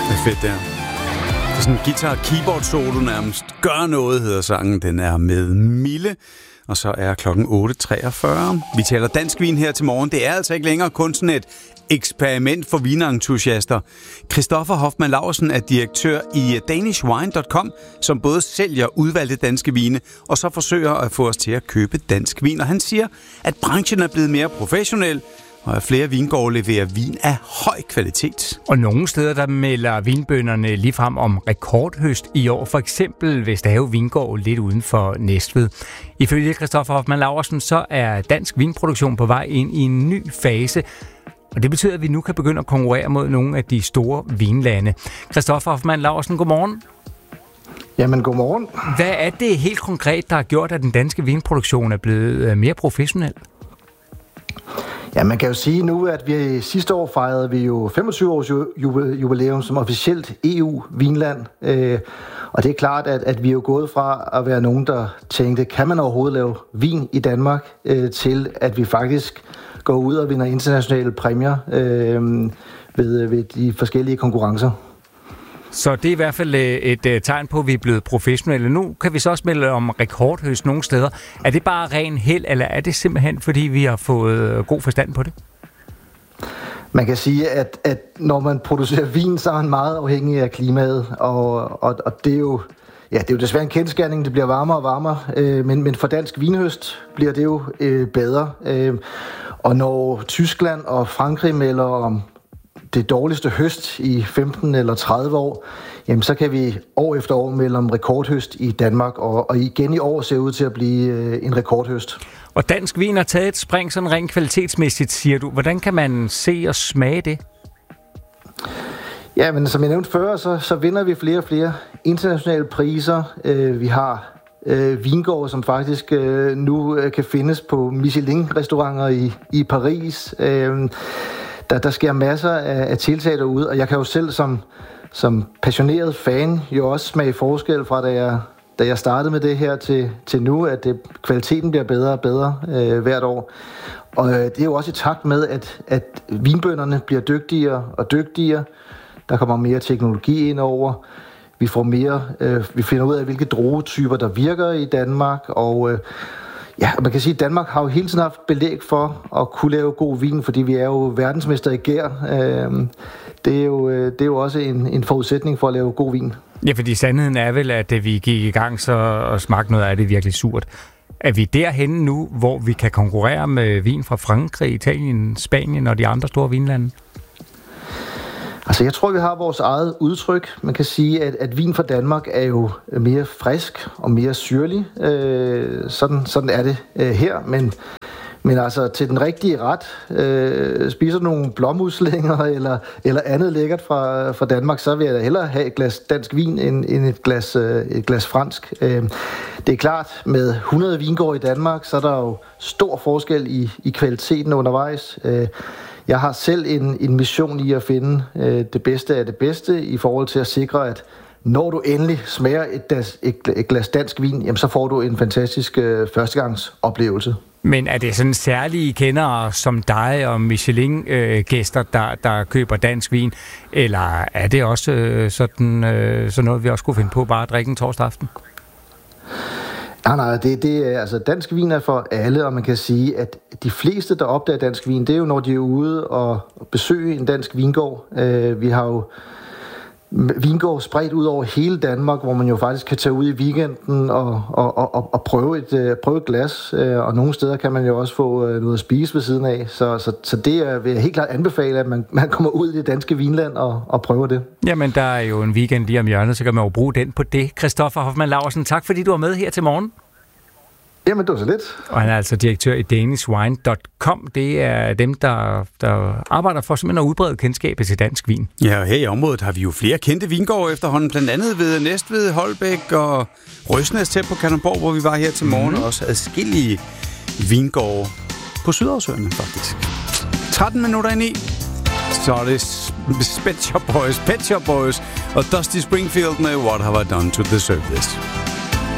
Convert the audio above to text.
Det er fedt, der. Det er sådan en guitar-keyboard-solo nærmest. Gør noget, hedder sangen. Den er med Mille. Og så er klokken 8.43. Vi taler dansk vin her til morgen. Det er altså ikke længere kun sådan et eksperiment for vinentusiaster. Christoffer Hoffmann Laursen er direktør i danishwine.com, som både sælger udvalgte danske vine, og så forsøger at få os til at købe dansk vin. Og han siger, at branchen er blevet mere professionel, og at flere vingårde leverer vin af høj kvalitet. Og nogle steder, der melder vinbønderne ligefrem om rekordhøst i år. For eksempel Vesterhave Vingård lidt uden for Næstved. Ifølge Christoffer Hoffmann Laursen, så er dansk vinproduktion på vej ind i en ny fase. Og det betyder, at vi nu kan begynde at konkurrere mod nogle af de store vinlande. Christoffer Hoffmann Laursen, godmorgen. Jamen, godmorgen. Hvad er det helt konkret, der har gjort, at den danske vinproduktion er blevet mere professionel? Ja, man kan jo sige nu, at vi sidste år fejrede vi jo 25 års jubilæum som officielt EU-vinland. Og det er klart, at vi er jo gået fra at være nogen, der tænkte, kan man overhovedet lave vin i Danmark, til at vi faktisk går ud og vinder internationale præmier ved de forskellige konkurrencer. Så det er i hvert fald et tegn på, at vi er blevet professionelle. Nu kan vi så også melde om rekordhøst nogle steder. Er det bare ren held, eller er det simpelthen, fordi vi har fået god forstand på det? Man kan sige, at når man producerer vin, så er man meget afhængig af klimaet, og det er jo... Ja, det er jo desværre en kendsgerning, det bliver varmere og varmere, men for dansk vinhøst bliver det jo bedre. Og når Tyskland og Frankrig melder om det dårligste høst i 15 eller 30 år, jamen så kan vi år efter år melde om rekordhøst i Danmark, og igen i år ser ud til at blive en rekordhøst. Og dansk vin har taget et spring sådan rent kvalitetsmæssigt, siger du. Hvordan kan man se og smage det? Ja, men som jeg nævnte før, så vinder vi flere og flere internationale priser. Vi har vingårde, som faktisk nu kan findes på Michelin-restauranter i Paris. Der sker masser af tiltag derude, og jeg kan jo selv som passioneret fan jo også smage forskel fra, da jeg startede med det her til nu, at kvaliteten bliver bedre og bedre hvert år. Og det er jo også i takt med, at vinbønderne bliver dygtigere og dygtigere. Der kommer mere teknologi ind over. Vi får mere, vi finder ud af, hvilke druetyper der virker i Danmark, og ja, man kan sige, at Danmark har jo hele tiden haft belæg for at kunne lave god vin, fordi vi er jo verdensmester i gær. Det er jo også en forudsætning for at lave god vin. Ja, fordi sandheden er vel, at da vi gik i gang og smagte noget af det virkelig surt. Er vi derhenne nu, hvor vi kan konkurrere med vin fra Frankrig, Italien, Spanien og de andre store vinlande? Altså, jeg tror, vi har vores eget udtryk. Man kan sige, at vin fra Danmark er jo mere frisk og mere syrlig. Sådan er det her. Men altså, til den rigtige ret, spiser du nogle blåmuslinger eller andet lækkert fra Danmark, så vil jeg da hellere have et glas dansk vin end et glas fransk. Det er klart, med 100 vingårde i Danmark, så er der jo stor forskel i kvaliteten undervejs. Jeg har selv en mission i at finde det bedste af det bedste i forhold til at sikre, at når du endelig smager et glas dansk vin, jamen så får du en fantastisk førstegangsoplevelse. Men er det sådan særlige kendere som dig og Michelin-gæster, der køber dansk vin, eller er det også sådan noget, vi også kunne finde på bare at drikke en torsdag aften? Nej, altså dansk vin er for alle, og man kan sige, at de fleste, der opdager dansk vin, det er jo, når de er ude og besøge en dansk vingård. Vi har jo vingård spredt ud over hele Danmark, hvor man jo faktisk kan tage ud i weekenden og prøve et glas, og nogle steder kan man jo også få noget at spise ved siden af. Så det vil jeg helt klart anbefale, at man kommer ud i det danske vinland og prøver det. Jamen, der er jo en weekend lige om hjørnet, så kan man jo bruge den på det. Christoffer Hoffmann Laursen, tak fordi du var med her til morgen. Jamen, det var så lidt. Og han er altså direktør i danishwine.com. Det er dem, der arbejder for simpelthen at udbrede kendskabet til dansk vin. Ja, og her i området har vi jo flere kendte vingårde efterhånden, blandt andet ved Næstved, Holbæk og Røsnæs tæt på Kalundborg, hvor vi var her til morgen, og også adskillige vingårde på Sydhavsøerne faktisk. 13 minutter ind i, så er det Pet Shop Boys og Dusty Springfield med What Have I Done to Deserve This.